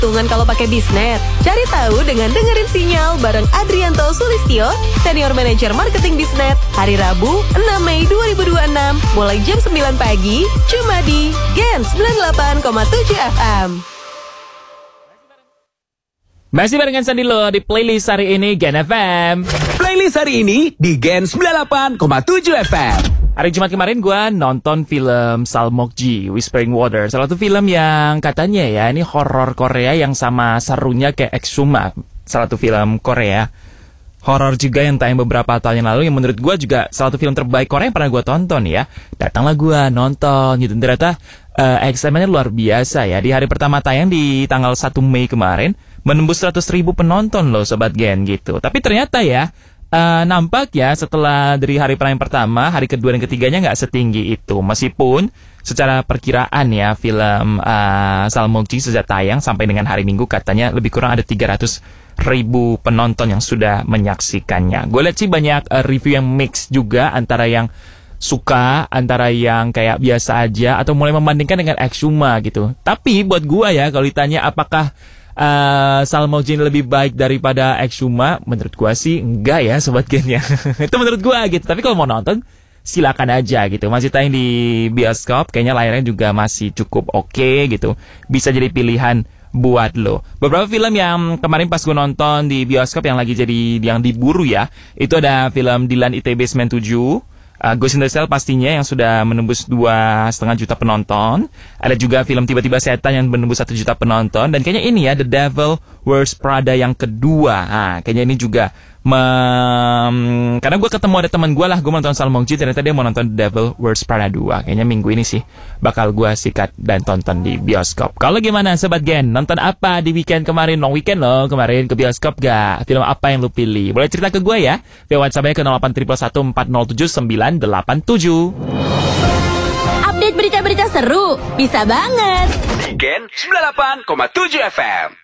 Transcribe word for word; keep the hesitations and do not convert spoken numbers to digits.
keuntungan kalau pakai Bisnet? Cari tahu dengan dengerin Sinyal bareng Adrianto Sulistyo, Senior Manager Marketing Bisnet, hari Rabu enam Mei dua ribu dua puluh enam, mulai jam sembilan pagi, cuma di Gen sembilan puluh delapan koma tujuh F M. Masih barengan Sandi lo di playlist hari ini Gen F M. Playlist hari ini di Gen sembilan puluh delapan koma tujuh F M. Hari Jumat kemarin gue nonton film Salmokji, Whispering Water. Salah satu film yang katanya ya, ini horor Korea yang sama serunya kayak Exuma. Salah satu film Korea horor juga yang tayang beberapa tahun yang lalu, yang menurut gue juga salah satu film terbaik Korea yang pernah gue tonton ya. Datanglah gue nonton gitu. Ternyata uh, ekstremannya luar biasa ya. Di hari pertama tayang di tanggal satu Mei kemarin, menembus seratus ribu penonton loh Sobat Gen gitu. Tapi ternyata ya, uh, nampak ya setelah dari hari pertama pertama, hari kedua dan ketiganya nggak setinggi itu. Meskipun secara perkiraan ya, film uh, Salmokji sejak tayang sampai dengan hari Minggu katanya lebih kurang ada tiga ratus ribu penonton yang sudah menyaksikannya. Gue lihat sih banyak uh, review yang mix juga, antara yang suka, antara yang kayak biasa aja, atau mulai membandingkan dengan Exuma gitu. Tapi buat gue ya, kalau ditanya apakah Uh, Salmokji lebih baik daripada Exuma, menurut gua sih enggak ya Sobat Gen ya. Itu menurut gua gitu. Tapi kalau mau nonton silakan aja gitu. Masih tayang di bioskop, kayaknya layarnya juga masih cukup oke okay, gitu. Bisa jadi pilihan buat lo. Beberapa film yang kemarin pas gue nonton di bioskop yang lagi jadi yang diburu ya, itu ada film Dilan I T B sembilan tujuh, Uh, Ghost in the Shell pastinya yang sudah menembus dua setengah juta penonton. Ada juga film Tiba-Tiba Setan yang menembus satu juta penonton. Dan kayaknya ini ya, The Devil Wears Prada yang kedua. Nah, kayaknya ini juga mem... karena gue ketemu ada teman gue lah, gue nonton Salmokji, ternyata dia mau nonton The Devil Wears Prada dua. Kayaknya minggu ini sih bakal gue sikat dan tonton di bioskop. Kalau gimana Sobat Gen? Nonton apa di weekend kemarin? Long weekend loh kemarin, ke bioskop gak? Film apa yang lu pilih? Boleh cerita ke gue ya, via WhatsApp-nya ke nol delapan satu satu empat nol tujuh sembilan delapan tujuh. Update berita-berita seru bisa banget di Gen sembilan puluh delapan koma tujuh F M.